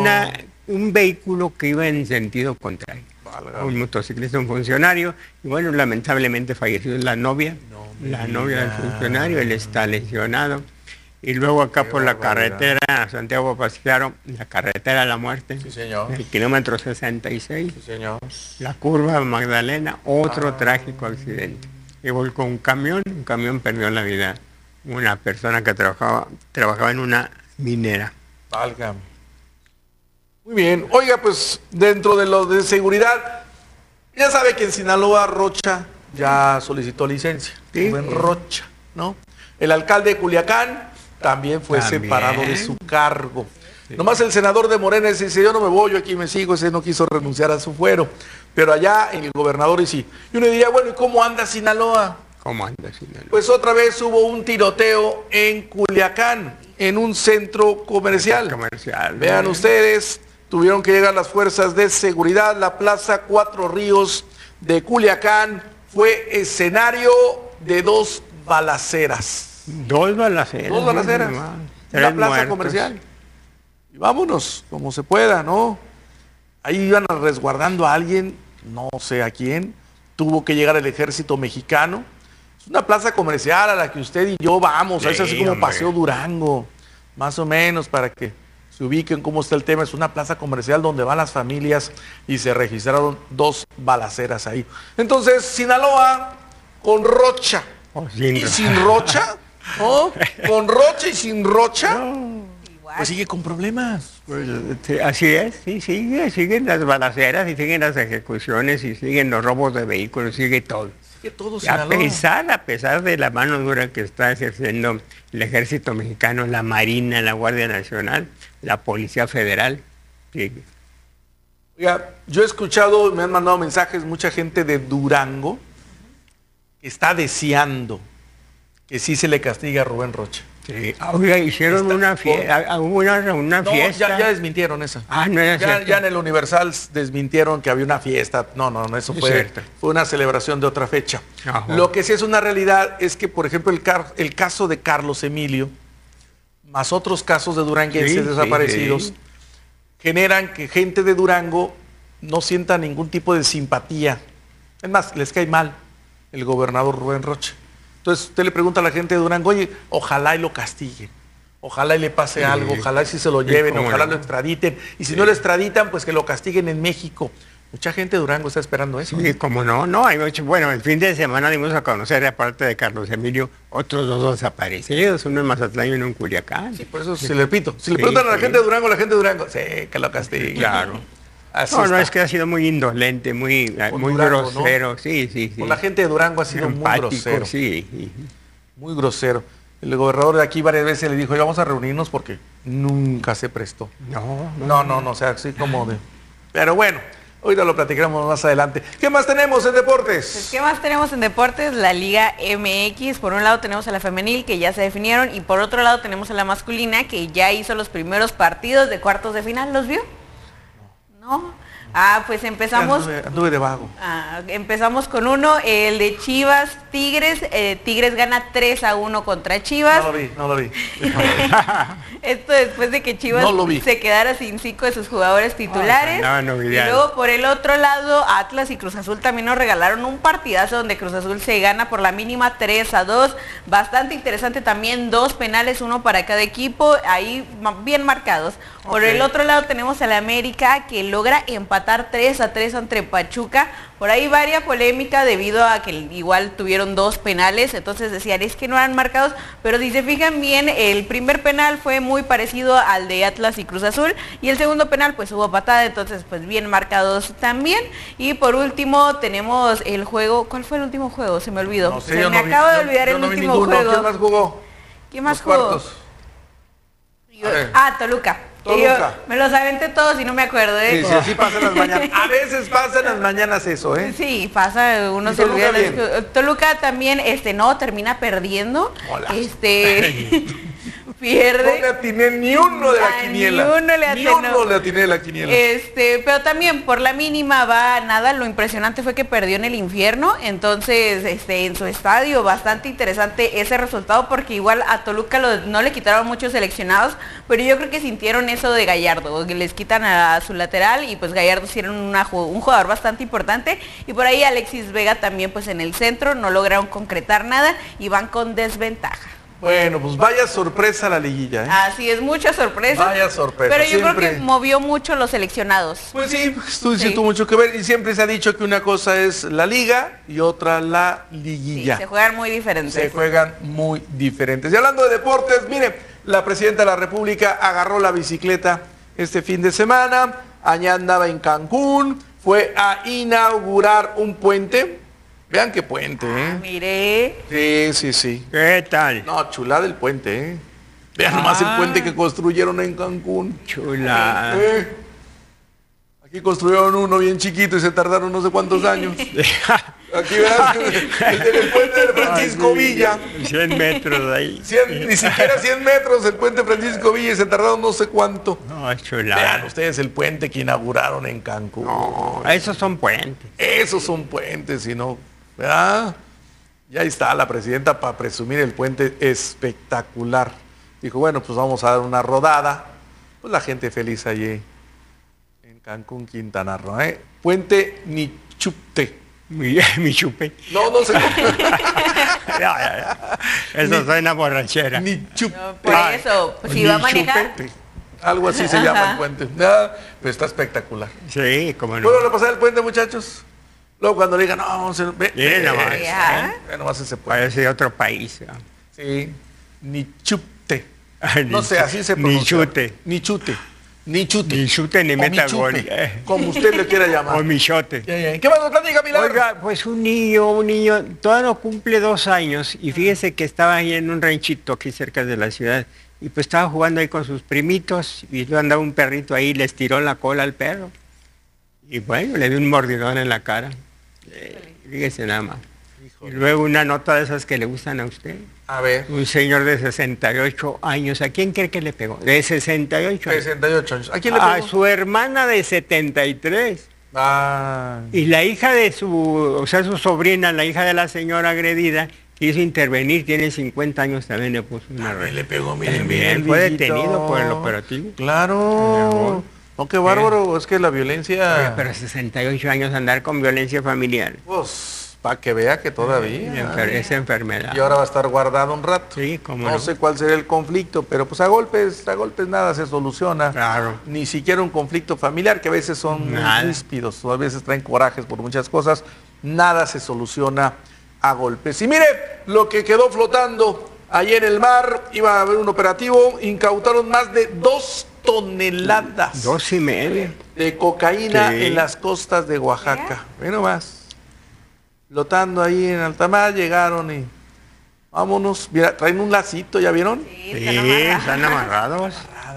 un vehículo que iba en sentido contrario. Un motociclista, un funcionario, y bueno, lamentablemente falleció la novia del funcionario, él está lesionado. Y luego acá por la carretera Santiago Pasclaro, la carretera de la muerte, Sí, señor. el kilómetro 66, Sí, señor. la curva Magdalena, otro trágico accidente. Y volcó un camión perdió la vida. Una persona que trabajaba en una minera. Válgame. Muy bien. Oiga, pues dentro de lo de seguridad, ya sabe que en Sinaloa Rocha ya solicitó licencia. Sí. Rubén Rocha, ¿no? El alcalde de Culiacán también fue separado de su cargo. Sí. Nomás el senador de Morena dice, yo no me voy, yo aquí me sigo, ese no quiso renunciar a su fuero. Pero allá el gobernador sí. Y uno diría, bueno, ¿y cómo anda Sinaloa? ¿Cómo anda Sinaloa? Pues otra vez hubo un tiroteo en Culiacán, en un centro comercial. Vean ustedes, tuvieron que llegar las fuerzas de seguridad. La plaza Cuatro Ríos de Culiacán fue escenario de 2 balaceras. 2 balaceras. 2 balaceras. En la plaza comercial. Y vámonos, como se pueda, ¿no? Ahí iban resguardando a alguien, no sé a quién. Tuvo que llegar el ejército mexicano. Es una plaza comercial a la que usted y yo vamos. Es así como Paseo Durango, más o menos, para que se ubiquen cómo está el tema. Es una plaza comercial donde van las familias y se registraron 2 balaceras ahí. Entonces, Sinaloa con Rocha. ¿Y sin Rocha? ¿Oh? Con Rocha y sin Rocha. Pues sigue con problemas. Pues, así es, sí, siguen las balaceras y siguen las ejecuciones y siguen los robos de vehículos, sigue todo. Sigue todo, a pesar de la mano dura que está ejerciendo el ejército mexicano, la Marina, la Guardia Nacional, la Policía Federal, sigue. Oiga, yo he escuchado, me han mandado mensajes, mucha gente de Durango que está deseando que sí se le castigue a Rubén Rocha. Sí. Oiga, hicieron una fiesta, hubo una fiesta. Ya desmintieron esa. No era cierto. Ya en el Universal desmintieron que había una fiesta. No, eso fue una celebración de otra fecha. Ajá. Lo que sí es una realidad es que, por ejemplo, el caso de Carlos Emilio, más otros casos de duranguenses desaparecidos, generan que gente de Durango no sienta ningún tipo de simpatía. Es más, les cae mal el gobernador Rubén Rocha. Entonces usted le pregunta a la gente de Durango, oye, ojalá y lo castiguen, ojalá y le pase algo, ojalá y si se lo lleven, ojalá lo extraditen, y si no lo extraditan, pues que lo castiguen en México. Mucha gente de Durango está esperando eso. Sí, como no, hay mucho. Bueno, el fin de semana dimos a conocer, aparte de Carlos Emilio, otros 2 desaparecidos, uno en Mazatlán y uno en Culiacán. Sí, por eso se le repito, si le preguntan a la gente de Durango, sí, que lo castiguen. Claro. No, es que ha sido muy indolente, muy Durango, grosero, ¿no? Sí. Con la gente de Durango ha sido empático, muy grosero. Sí. Muy grosero. El gobernador de aquí varias veces le dijo, vamos a reunirnos porque nunca se prestó. No, o sea, así como de... Pero bueno, ahorita lo platicaremos más adelante. ¿Qué más tenemos en deportes? Pues, ¿qué más tenemos en deportes? La Liga MX. Por un lado tenemos a la femenil, que ya se definieron, y por otro lado tenemos a la masculina, que ya hizo los primeros partidos de cuartos de final. ¿Los vio? ¿No? Pues empezamos... Anduve de vago. Empezamos con uno, el de Chivas Tigres. Tigres gana 3-1 contra Chivas. No lo vi. Esto después de que Chivas se quedara sin 5 de sus jugadores titulares. Y luego por el otro lado, Atlas y Cruz Azul también nos regalaron un partidazo donde Cruz Azul se gana por la mínima 3-2. Bastante interesante también, 2 penales, 1 para cada equipo, ahí bien marcados. Por el otro lado tenemos a la América, que logra empatar 3-3 ante Pachuca. Por ahí varia polémica debido a que igual tuvieron 2 penales, entonces decían, es que no eran marcados, pero si se fijan bien, el primer penal fue muy parecido al de Atlas y Cruz Azul, y el segundo penal pues hubo patada, entonces pues bien marcados también. Y por último tenemos el juego, ¿cuál fue el último juego? Se me olvidó. No sé, se me acaba de olvidar el último juego. ¿Quién más jugó? ¿Quién más jugó? Toluca. Yo me los aventé todos y no me acuerdo, ¿eh? Sí, así pasan las mañanas. A veces pasan las mañanas eso, ¿eh? Sí, pasa, uno se olvida. Toluca también, termina perdiendo. Hola. Pierde. No le atiné ni uno de la quiniela. Ni uno le atiné de la quiniela. Pero también por la mínima va nada. Lo impresionante fue que perdió en el infierno. Entonces, en su estadio, bastante interesante ese resultado, porque igual a Toluca no le quitaron muchos seleccionados, pero yo creo que sintieron eso de Gallardo, que les quitan a su lateral, y pues Gallardo sí era un jugador bastante importante. Y por ahí Alexis Vega también, pues en el centro no lograron concretar nada y van con desventaja. Bueno, pues vaya sorpresa la liguilla, ¿eh? Así es, mucha sorpresa. Vaya sorpresa. Pero yo creo que movió mucho los seleccionados. Pues sí, tuvo mucho que ver, y siempre se ha dicho que una cosa es la liga y otra la liguilla. Sí, se juegan muy diferentes. Y hablando de deportes, mire, la presidenta de la República agarró la bicicleta este fin de semana, allá andaba en Cancún, fue a inaugurar un puente. Vean qué puente, ¿eh? Mire. Sí. ¿Qué tal? No, chulada el puente, ¿eh? Vean nomás el puente que construyeron en Cancún. Chulada. Aquí construyeron uno bien chiquito y se tardaron no sé cuántos años. Aquí verás el puente de Francisco Villa. 100 metros ahí. Ni siquiera 100 metros el puente Francisco Villa y se tardaron no sé cuánto. No, chulada. Vean ustedes el puente que inauguraron en Cancún. No, esos son puentes. Esos son puentes, si no, ¿verdad? Y ahí está la presidenta para presumir el puente espectacular. Dijo, bueno, pues vamos a dar una rodada. Pues la gente feliz allí en Cancún, Quintana Roo, ¿eh? Puente Nichupte. Mi chupe. No sé. Eso suena borrachera. Nichupte. No, por eso, pues, si va a manejar. Algo así se llama el puente. Pero está espectacular. Sí, como no. ¿Puedo repasar el puente, muchachos? Luego cuando le digan, no, vamos a ver. Nomás ese puente. Parece otro país. ¿No? Sí. Nichupte. No sé, así se pronuncia. Nichute. Ni meta gol. Como usted le quiera llamar. O michote. ¿Qué más nos platica, Milagro? Oiga, pues un niño, todavía no cumple 2 años y fíjese que estaba ahí en un ranchito aquí cerca de la ciudad y pues estaba jugando ahí con sus primitos y luego andaba un perrito ahí y les tiró la cola al perro. Y bueno, le dio un mordidón en la cara. Fíjese nada más. Y luego una nota de esas que le gustan a usted. A ver. Un señor de 68 años. ¿A quién cree que le pegó? De 68 años. 68 años. ¿A quién le pegó? A su hermana de 73. Y la hija de su sobrina, la hija de la señora agredida, quiso intervenir, tiene 50 años, también le puso una red. Le pegó, miren, bien. Fue detenido por el operativo. Claro. No, qué bárbaro, es que la violencia... Oye, pero 68 años andar con violencia familiar. Pues... para que vea que todavía esa enfermedad. Y ahora va a estar guardado un rato. Sí, como no sé cuál será el conflicto, pero pues a golpes nada se soluciona. Claro. Ni siquiera un conflicto familiar, que a veces son ríspidos, o a veces traen corajes por muchas cosas. Nada se soluciona a golpes. Y mire, lo que quedó flotando allí en el mar, iba a haber un operativo, incautaron más de 2 toneladas. 2,5 de cocaína en las costas de Oaxaca. Ve nomás. Flotando ahí en alta mar, llegaron y vámonos. Mira, traen un lacito, ¿ya vieron? Sí, están amarrados.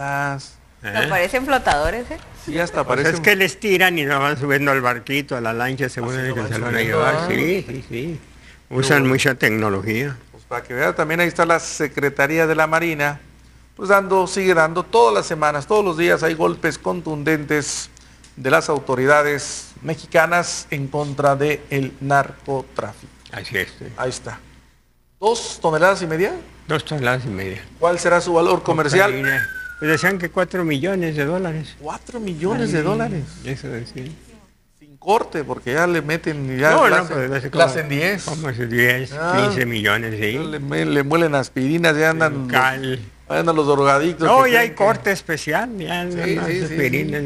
Me parecen flotadores, ¿eh? Sí, hasta pues parecen. es que les tiran y no van subiendo al barquito, a la lancha, según el que se lo van a llevar. Sí. Usan mucha tecnología. Pues para que vean, también ahí está la Secretaría de la Marina, pues sigue dando todas las semanas, todos los días hay golpes contundentes de las autoridades mexicanas en contra del narcotráfico. Así es. Sí. Ahí está. 2,5 toneladas. 2,5 toneladas. ¿Cuál será su valor comercial? Pues decían que $4 millones. $4 millones. Eso decía. Sin corte, porque ya le meten pues, las en 10. Como 10, 15 millones, sí. Le muelen aspirinas, ya andan... Andan los drogadictos. No, ya hay corte especial, ya andan aspirinas.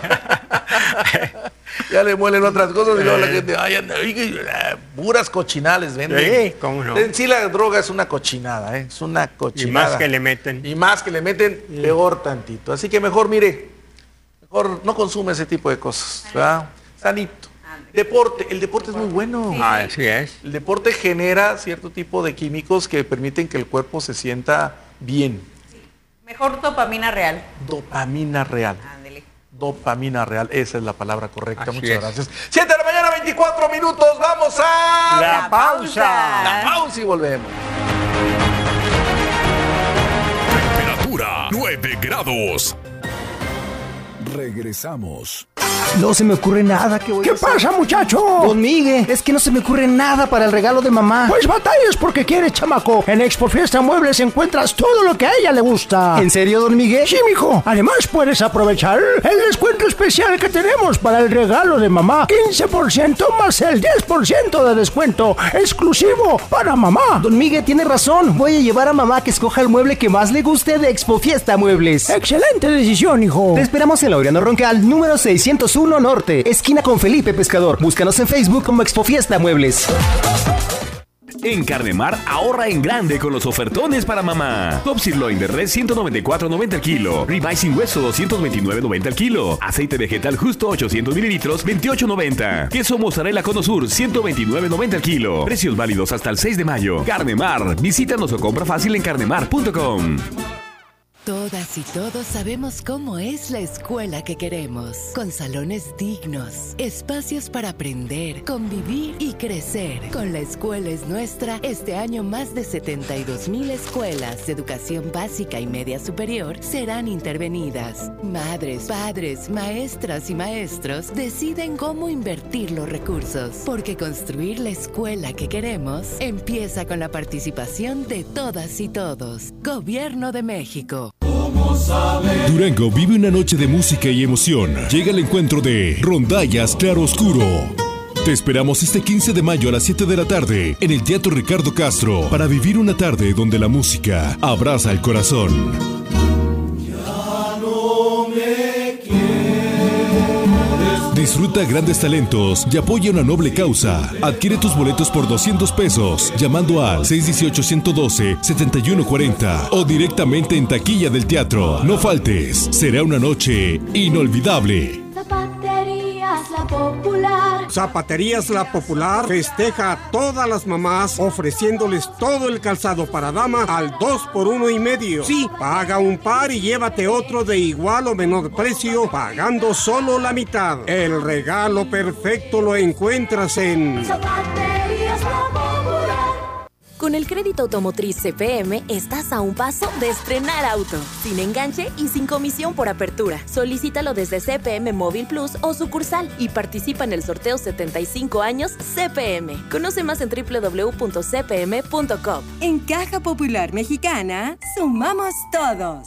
Ya le muelen otras cosas y luego la gente, puras cochinales venden. Sí, cómo no. En sí la droga es una cochinada, es una cochinada. Y más que le meten. Peor tantito. Así que mejor no consume ese tipo de cosas, ¿verdad? Sanito. Deporte, el deporte es muy bueno. Así es. El deporte genera cierto tipo de químicos que permiten que el cuerpo se sienta bien. Mejor dopamina real. Dopamina real. Ándele. Dopamina real, esa es la palabra correcta. Así Muchas gracias. 7 de la mañana, 24 minutos. Vamos a la pausa. La pausa y volvemos. Temperatura 9 grados. Regresamos. No se me ocurre nada que voy a hacer. ¿Qué pasa, muchacho? Don Miguel, es que no se me ocurre nada para el regalo de mamá. Pues batallas porque quieres, chamaco. En Expo Fiesta Muebles encuentras todo lo que a ella le gusta. ¿En serio, don Miguel? Sí, mijo. Además puedes aprovechar el descuento especial que tenemos para el regalo de mamá. 15% más el 10% de descuento exclusivo para mamá. Don Miguel tiene razón. Voy a llevar a mamá que escoja el mueble que más le guste de Expo Fiesta Muebles. Excelente decisión, hijo. Te esperamos en Laureano Roncal, número 601 Norte, esquina con Felipe Pescador. Búscanos en Facebook como Expo Fiesta Muebles. En Carnemar, ahorra en grande con los ofertones para mamá. Top sirloin de res 194.90 al kilo. Ribeye sin hueso 229.90 al kilo. Aceite vegetal justo 800 mililitros 28.90. Queso mozzarella Cono Sur 129.90 al kilo. Precios válidos hasta el 6 de mayo. Carnemar. Visítanos o compra fácil en carnemar.com. Todas y todos sabemos cómo es la escuela que queremos, con salones dignos, espacios para aprender, convivir y crecer. Con La Escuela es Nuestra, este año más de 72,000 escuelas de educación básica y media superior serán intervenidas. Madres, padres, maestras y maestros deciden cómo invertir los recursos, porque construir la escuela que queremos empieza con la participación de todas y todos. Gobierno de México. Durango vive una noche de música y emoción. Llega el encuentro de Rondallas Claroscuro. Te esperamos este 15 de mayo a las 7 de la tarde en el Teatro Ricardo Castro para vivir una tarde donde la música abraza el corazón. Ya no me quieres. Disfruta grandes talentos y apoya una noble causa. Adquiere tus boletos por 200 pesos llamando al 618-112-7140 o directamente en taquilla del teatro. No faltes, será una noche inolvidable. Zapaterías La Popular. Zapaterías La Popular festeja a todas las mamás ofreciéndoles todo el calzado para dama al 2x1.5. Sí, paga un par y llévate otro de igual o menor precio pagando solo la mitad. El regalo perfecto lo encuentras en Zapaterías La Popular. Con el crédito automotriz CFM estás a un paso de estrenar auto, sin enganche y sin comisión por apertura. Solicítalo desde CFM Móvil Plus o sucursal y participa en el sorteo 75 años CFM. Conoce más en www.cfm.com. En Caja Popular Mexicana, sumamos todos.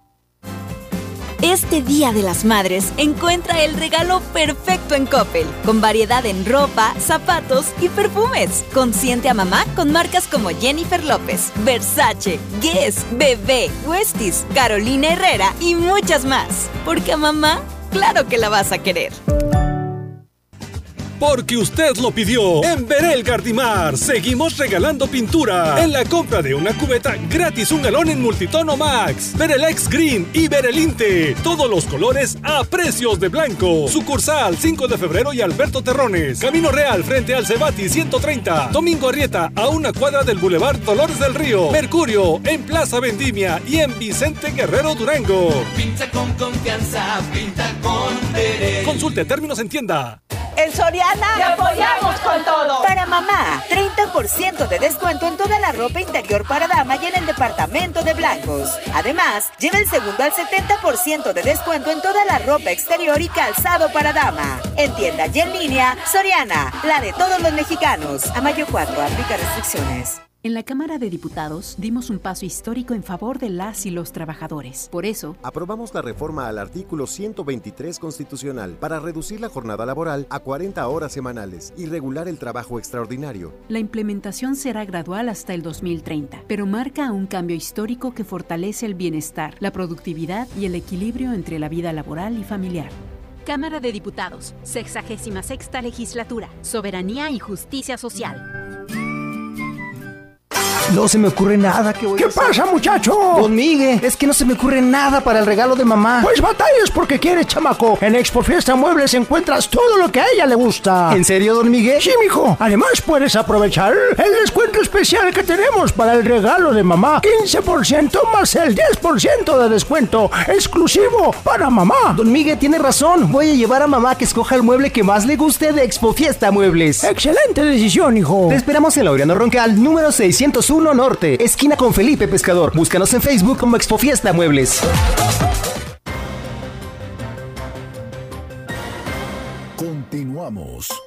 Este Día de las Madres, encuentra el regalo perfecto en Coppel, con variedad en ropa, zapatos y perfumes. Consiente a mamá con marcas como Jennifer López, Versace, Guess, Bebé, Westies, Carolina Herrera y muchas más. Porque a mamá, claro que la vas a querer. Porque usted lo pidió. En Verel Gardimar seguimos regalando pintura. En la compra de una cubeta, gratis un galón en Multitono Max, Verelex Green y Verelinte. Todos los colores a precios de blanco. Sucursal 5 de febrero y Alberto Terrones. Camino Real frente al Cebati 130. Domingo Arrieta a una cuadra del Boulevard Dolores del Río. Mercurio en Plaza Vendimia y en Vicente Guerrero Durango. Pinta con confianza, pinta con Verel. Consulte términos en tienda. En Soriana ¡te apoyamos con todo! Para mamá, 30% de descuento en toda la ropa interior para dama y en el departamento de blancos. Además, lleva el segundo al 70% de descuento en toda la ropa exterior y calzado para dama. En tienda y en línea, Soriana, la de todos los mexicanos. A mayo 4, aplica restricciones. En la Cámara de Diputados dimos un paso histórico en favor de las y los trabajadores. Por eso, aprobamos la reforma al artículo 123 constitucional para reducir la jornada laboral a 40 horas semanales y regular el trabajo extraordinario. La implementación será gradual hasta el 2030, pero marca un cambio histórico que fortalece el bienestar, la productividad y el equilibrio entre la vida laboral y familiar. Cámara de Diputados, 66ª Legislatura, Soberanía y Justicia Social. No se me ocurre nada. ¿Qué pasa, muchacho? Don Miguel, es que no se me ocurre nada para el regalo de mamá. Pues batallas porque quieres, chamaco. En Expo Fiesta Muebles encuentras todo lo que a ella le gusta. ¿En serio, don Miguel? Sí, mijo. Además, puedes aprovechar el descuento especial que tenemos para el regalo de mamá. 15% más el 10% de descuento exclusivo para mamá. Don Miguel tiene razón. Voy a llevar a mamá que escoja el mueble que más le guste de Expo Fiesta Muebles. Excelente decisión, hijo. Te esperamos en Laureano Roncal, número 601 Norte, esquina con Felipe Pescador. Búscanos en Facebook como Expo Fiesta Muebles. Continuamos.